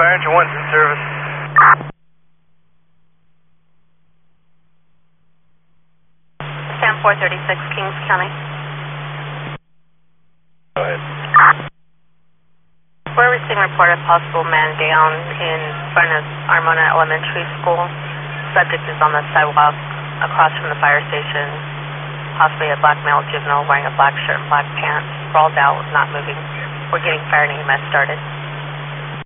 Fire Engine 1's in service. Sam 436, Kings County. Go ahead. We're receiving a report of possible man down in front of Armona Elementary School. Subject is on the sidewalk across from the fire station. Possibly a black male juvenile wearing a black shirt and black pants. Sprawled out, not moving. We're getting fire and EMS started.